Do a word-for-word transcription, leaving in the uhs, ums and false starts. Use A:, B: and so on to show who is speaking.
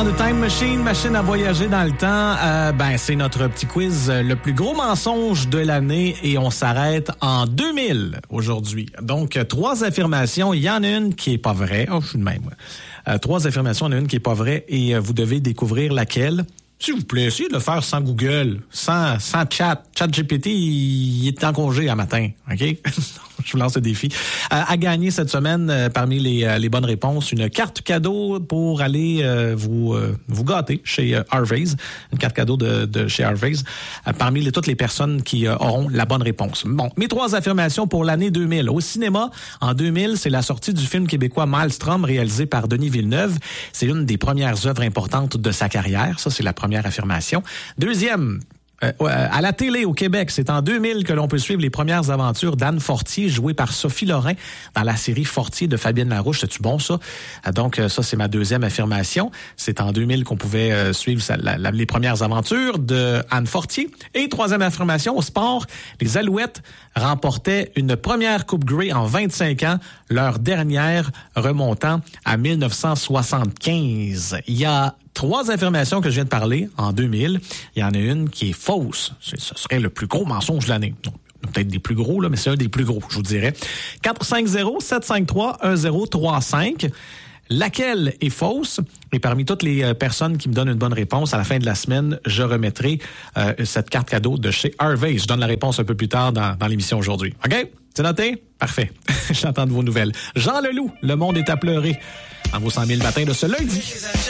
A: de Time Machine, machine à voyager dans le temps. Euh, ben, c'est notre petit quiz, le plus gros mensonge de l'année, et on s'arrête en deux mille aujourd'hui. Donc, trois affirmations. Il y en a une qui est pas vraie. Oh, je suis de même. Euh, trois affirmations, il y en a une qui est pas vraie, et euh, vous devez découvrir laquelle. S'il vous plaît, essayez de le faire sans Google, sans, sans chat. ChatGPT, il, il est en congé à matin, OK? Je vous lance le défi. Euh, à gagner cette semaine, euh, parmi les, euh, les bonnes réponses, une carte cadeau pour aller euh, vous euh, vous gâter chez euh, Harvey's. Une carte cadeau de, de chez Harvey's, euh, parmi les, toutes les personnes qui euh, auront la bonne réponse. Bon, mes trois affirmations pour l'année deux mille. Au cinéma, en deux mille, c'est la sortie du film québécois Maelstrom, réalisé par Denis Villeneuve. C'est une des premières œuvres importantes de sa carrière. Ça, c'est la première affirmation. Deuxième, Euh, à la télé au Québec, c'est en deux mille que l'on peut suivre les premières aventures d'Anne Fortier, jouée par Sophie Lorrain dans la série Fortier de Fabienne Larouche. C'est-tu bon, ça? Donc, ça, c'est ma deuxième affirmation. C'est en deux mille qu'on pouvait euh, suivre la, la, les premières aventures de Anne Fortier. Et troisième affirmation, au sport, les Alouettes remportaient une première Coupe Grey en vingt-cinq ans, leur dernière remontant à mille neuf cent soixante-quinze. Il y a trois affirmations que je viens de parler en deux mille. Il y en a une qui est fausse. Ce serait le plus gros mensonge de l'année. Donc, peut-être des plus gros, là, mais c'est un des plus gros, je vous dirais. quatre cinq zéro sept cinq trois un zéro trois cinq. Laquelle est fausse? Et parmi toutes les euh, personnes qui me donnent une bonne réponse, à la fin de la semaine, je remettrai euh, cette carte cadeau de chez Harvey's. Je donne la réponse un peu plus tard dans, dans l'émission aujourd'hui. OK? C'est noté? Parfait. J'entends de vos nouvelles. Jean Leloup, Le monde est à pleurer. En vos cent mille matins de ce lundi.